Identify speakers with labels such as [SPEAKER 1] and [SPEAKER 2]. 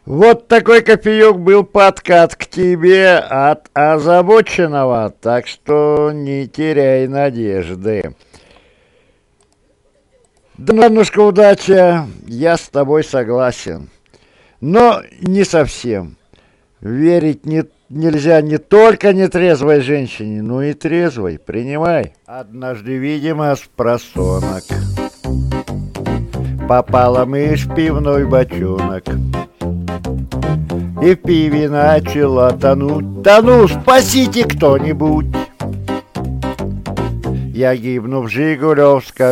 [SPEAKER 1] Вот такой кофеек был подкат к тебе от озабоченного, так что не теряй надежды. Данушка, удача, я с тобой согласен, но не совсем. Верить нельзя не только нетрезвой женщине, но и трезвой. Принимай. Однажды, видимо, с просонок попала мышь в пивной бочонок. И в пиве начала тонуть. Тону, спасите кто-нибудь! Я гибну в Жигулевском